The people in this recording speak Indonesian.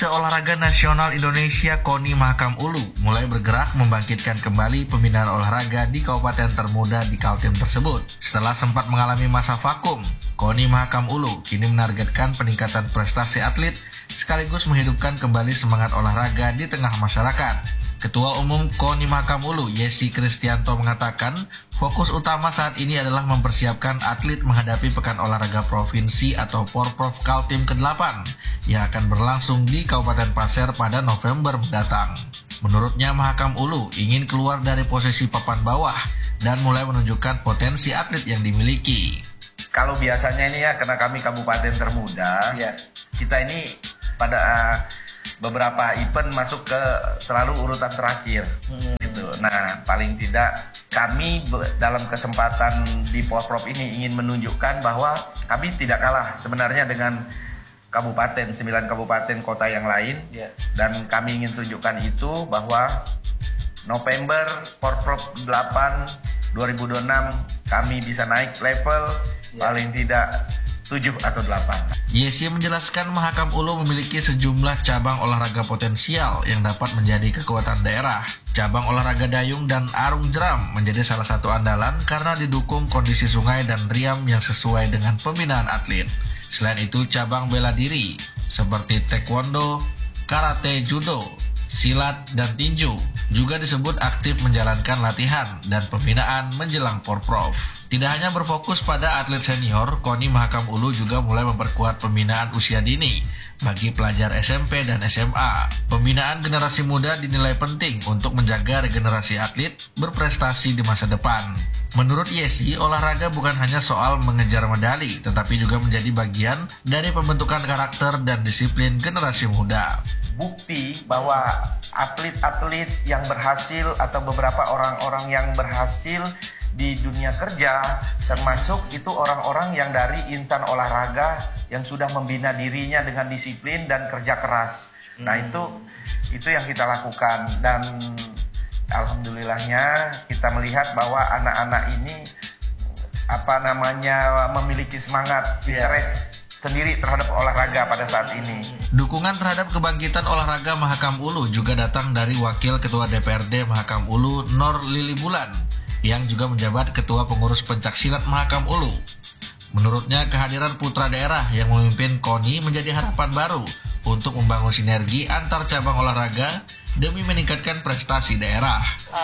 Olahraga Nasional Indonesia KONI Mahakam Ulu mulai bergerak membangkitkan kembali pembinaan olahraga di kabupaten termuda di Kaltim tersebut. Setelah sempat mengalami masa vakum, KONI Mahakam Ulu kini menargetkan peningkatan prestasi atlet sekaligus menghidupkan kembali semangat olahraga di tengah masyarakat. Ketua Umum KONI Mahakam Ulu, Yesi Kristianto mengatakan, fokus utama saat ini adalah mempersiapkan atlet menghadapi Pekan Olahraga Provinsi atau Porprov Kaltim ke-8 yang akan berlangsung di Kabupaten Pasir pada November mendatang. Menurutnya, Mahakam Ulu ingin keluar dari posisi papan bawah dan mulai menunjukkan potensi atlet yang dimiliki. Kalau biasanya ini ya, karena kami kabupaten termuda, kita ini pada beberapa event masuk ke selalu urutan terakhir. Gitu. Nah, paling tidak kami dalam kesempatan di Porprov ini ingin menunjukkan bahwa kami tidak kalah sebenarnya dengan kabupaten, 9 kabupaten kota yang lain. Dan kami ingin tunjukkan itu bahwa November Porprov 8 2026 kami bisa naik level paling tidak 7 atau 8. Yesi menjelaskan Mahakam Ulu memiliki sejumlah cabang olahraga potensial yang dapat menjadi kekuatan daerah. Cabang olahraga dayung dan arung jeram menjadi salah satu andalan karena didukung kondisi sungai dan riam yang sesuai dengan pembinaan atlet. Selain itu, cabang bela diri seperti taekwondo, karate, judo, silat, dan tinju juga disebut aktif menjalankan latihan dan pembinaan menjelang Porprov. Tidak hanya berfokus pada atlet senior, KONI Mahakam Ulu juga mulai memperkuat pembinaan usia dini bagi pelajar SMP dan SMA. Pembinaan generasi muda dinilai penting untuk menjaga regenerasi atlet berprestasi di masa depan. Menurut Yesi, olahraga bukan hanya soal mengejar medali, tetapi juga menjadi bagian dari pembentukan karakter dan disiplin generasi muda. Bukti bahwa atlet-atlet yang berhasil atau beberapa orang-orang yang berhasil di dunia kerja, termasuk itu orang-orang yang dari insan olahraga yang sudah membina dirinya dengan disiplin dan kerja keras. Nah, itu yang kita lakukan, dan alhamdulillahnya kita melihat bahwa anak-anak ini memiliki semangat interest sendiri terhadap olahraga pada saat ini. Dukungan terhadap kebangkitan olahraga Mahakam Ulu juga datang dari Wakil Ketua DPRD Mahakam Ulu, Nor Lili Bulan, yang juga menjabat Ketua Pengurus Pencaksilat Mahakam Ulu. Menurutnya, kehadiran putra daerah yang memimpin KONI menjadi harapan baru untuk membangun sinergi antar cabang olahraga demi meningkatkan prestasi daerah.